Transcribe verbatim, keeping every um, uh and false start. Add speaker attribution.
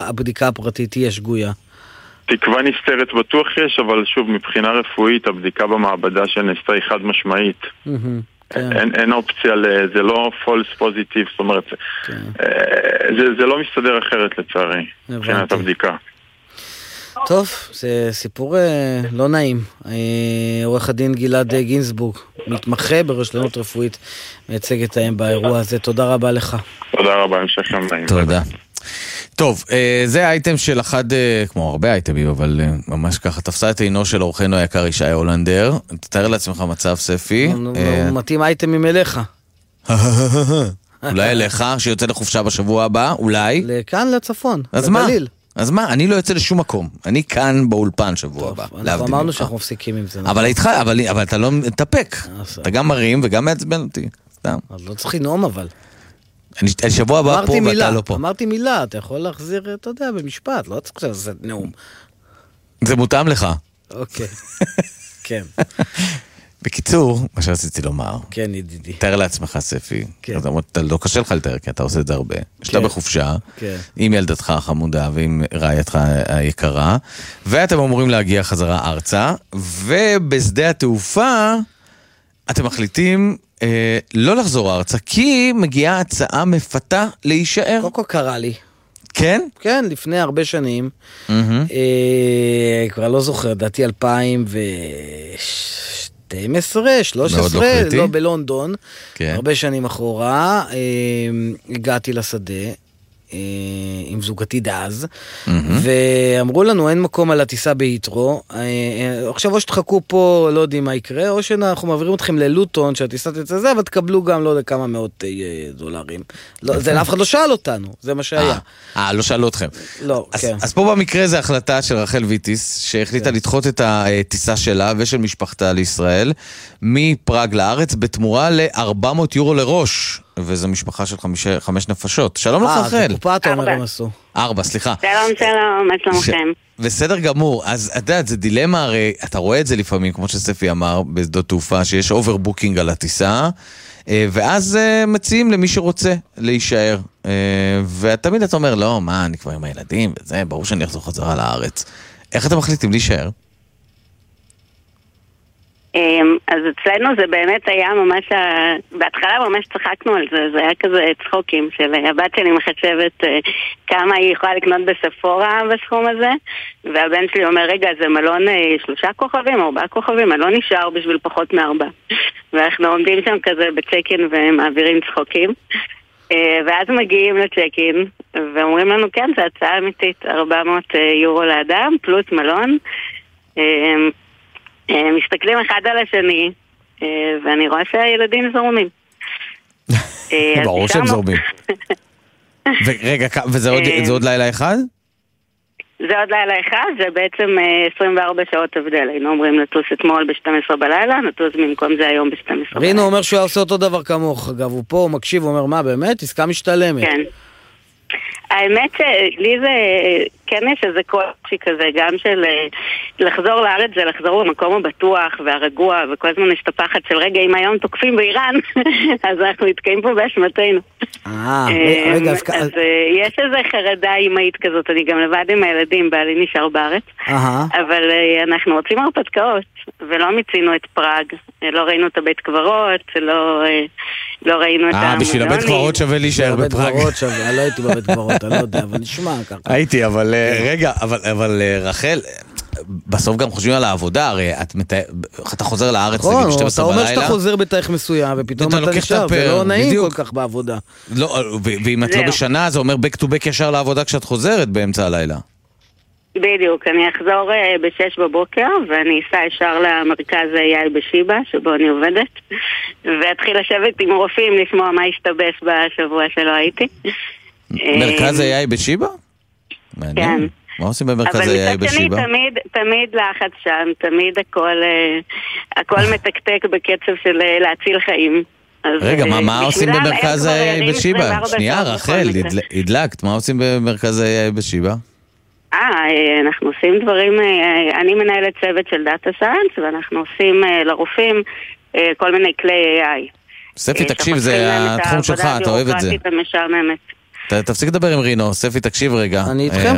Speaker 1: הבדיקה הפרטית תהיה שגויה?
Speaker 2: תקווה נסתרת בטוח יש, אבל שוב, מבחינה רפואית, הבדיקה במעבדה שנעשתה היא חד משמעית. אין, אין אופציה, זה לא false positive, זאת אומרת, זה, זה לא מסתדר אחרת לצערי, מבחינת הבדיקה.
Speaker 1: טוב, זה סיפור אה, לא נעים. אה, עורך הדין גלעד גינסבורג, מתמחה ברשלנות רפואית, מייצג את האם באירוע הזה. תודה רבה לך.
Speaker 2: תודה רבה, המשך יום נעים.
Speaker 3: תודה. טוב, אה, זה האייטם של אחד, אה, כמו הרבה אייטמים, אבל אה, ממש ככה, תפסה את עינו של אורחנו היקר ישי הולנדר. תתאר לעצמך מצב, ספי.
Speaker 1: הוא מתאים אייטמים אליך.
Speaker 3: אולי אליך, שיוצא לחופשה בשבוע הבא, אולי.
Speaker 1: לכאן לצפון,
Speaker 3: אז מה?
Speaker 1: בגליל.
Speaker 3: אז מה? אני לא יוצא לשום מקום. אני כאן באולפן שבוע הבא.
Speaker 1: אנחנו אמרנו שאנחנו מפסיקים עם זה.
Speaker 3: אבל איתך, אבל אתה לא מתאפק. אתה גם מרים וגם מעצבן אותי. סתם.
Speaker 1: אז לא צריך לנאום אבל.
Speaker 3: אני שבוע הבא פה ואתה לא פה.
Speaker 1: אמרתי מילה, אתה יכול להחזיר, אתה יודע, במשפט, לא צריך לעשות נאום.
Speaker 3: זה מותאם לך.
Speaker 1: אוקיי. כן.
Speaker 3: בקיצור, מה שרציתי לומר.
Speaker 1: כן, ידידי.
Speaker 3: תאר לעצמך, ספי. אתה לא קשה לך לתאר, כי אתה עושה את זה הרבה. שאתה בחופשה, עם ילדתך החמודה ועם רעייתך היקרה, ואתם אמורים להגיע חזרה ארצה, ובשדה התעופה אתם מחליטים אה, לא לחזור ארצה, כי מגיעה הצעה מפתה להישאר.
Speaker 1: קוקו קרה לי.
Speaker 3: כן?
Speaker 1: כן, לפני הרבה שנים. אה, כבר לא זוכר, דעתי אלפיים ושתים עשרה, שלוש עשרה, לא, לא בלונדון. כן. הרבה שנים אחורה. אה, הגעתי לשדה. עם זוגתי דאז, ואמרו לנו אין מקום על הטיסה בהיטרו, עכשיו או שתחכו פה, לא יודעים מה יקרה, או שאנחנו מעבירים אתכם ללוטון שהטיסה תצא זה, אבל תקבלו גם לא יודע כמה מאות דולרים. זה אף אחד לא שאל אותנו, זה מה שהיה.
Speaker 3: אה, לא שאלו אתכם.
Speaker 1: לא, כן.
Speaker 3: אז פה במקרה זה החלטה של רחל ויטיס, שהחליטה לדחות את הטיסה שלה ושל משפחתה לישראל, מפראג לארץ, בתמורה ל-ארבע מאות יורו לראש. וזו משפחה של חמש, חמש נפשות. שלום לך, רחל.
Speaker 1: אה, זה קופה אתה אומר הם עשו.
Speaker 3: ארבע, סליחה.
Speaker 4: שלום, שלום, מה שלומכם?
Speaker 3: בסדר גמור. אז אתה יודע, זה דילמה, הרי אתה רואה את זה לפעמים, כמו שספי אמר, בשדות תעופה, שיש אוברבוקינג על הטיסה, ואז מציעים למי שרוצה להישאר. ותמיד אתה אומר, לא, מה, אני כבר עם הילדים, וזה, ברור שאני אחזור חזרה לארץ. איך אתם מחליטים להישאר?
Speaker 4: אז אצלנו זה באמת היה ממש, בהתחלה ממש צחקנו על זה, זה היה כזה צחוקים של הבת שלי מחשבת כמה היא יכולה לקנות בספורה בסכום הזה, והבן שלי אומר, רגע, זה מלון שלושה כוכבים, ארבעה כוכבים, אני לא נשאר בשביל פחות מארבע. ואנחנו עומדים שם כזה בצ'קין ומעבירים צחוקים, ואז מגיעים לצ'קין ואומרים לנו, כן, זה הצעה אמיתית, ארבע מאות יורו לאדם, פלוס מלון. מסתכלים אחד על השני, ואני רואה שהילדים זורמים.
Speaker 3: ברור שהם זורמים. רגע, וזה עוד לילה אחד?
Speaker 4: זה עוד לילה אחד, זה בעצם עשרים וארבע שעות הבדל. היינו אומרים לטוס אתמול ב-שתים עשרה בלילה, נטוס במקום זה היום ב-שתים עשרה בלילה.
Speaker 1: רינו אומר שהוא עושה אותו דבר כמוך, אגב, הוא פה, הוא מקשיב, הוא אומר, מה באמת? עסקה משתלמת.
Speaker 4: כן. האמת שלי זה, כן יש איזה קושי כזה, גם של לחזור לארץ זה לחזור למקום הבטוח והרגוע, וכל הזמן יש את הפחד של רגע, אם היום תוקפים באיראן, אז אנחנו נתקעים פה באשמתנו.
Speaker 1: אה, רגע, אז...
Speaker 4: אז יש איזה חרדה אימהית כזאת, אני גם לבד עם הילדים, בעלי נשאר בארץ, אבל אנחנו רוצים הרפתקאות, ולא מיצינו את פראג, לא ראינו את הבית קברות, לא... לא ראינו את המוזיאונים.
Speaker 3: אה, בשביל הבית קברות שווה להישאר בפראג.
Speaker 1: בבית קברות שווה, לא הייתי בבית קברות, אני לא יודע, אבל נשמע ככה.
Speaker 3: הייתי, אבל רגע, אבל רחל, בסוף גם חושבים על העבודה, הרי אתה חוזר לארץ, נגיד ב-שתים עשרה בלילה.
Speaker 1: אתה אומר שאתה חוזר בתאריך מסוים, ופתאום אתה נשאר, זה לא נעים כל כך בעבודה.
Speaker 3: לא, ואם את לא בשנה, זה אומר back to back ישר לעבודה כשאת חוזרת באמצע הלילה.
Speaker 4: בדיוק, אני אחזור בשש בבוקר ואני אסע ישר למרכז איי בשיבה שבו אני עובדת ואתחיל לשבת עם רופאים לשמוע מה השתבש בשבוע שלא הייתי.
Speaker 3: מרכז איי בשיבה?
Speaker 4: כן.
Speaker 3: מה עושים במרכז איי בשיבה?
Speaker 4: אבל תמיד, תמיד לחץ שם, תמיד הכל, הכל מתקתק בקצב של להציל חיים.
Speaker 3: רגע, מה עושים במרכז איי בשיבה? שנייה, רחל, הדלקת, מה עושים במרכז איי בשיבה?
Speaker 4: אה, אנחנו עושים דברים, אני מנהלת צוות של דאטה סיינס, ואנחנו עושים לרופאים כל מיני כלי איי איי.
Speaker 3: ספי, תקשיב, זה התחום שלך, אתה אוהב את זה. תפסיק לדבר עם רינו, ספי, תקשיב רגע.
Speaker 1: אני איתכם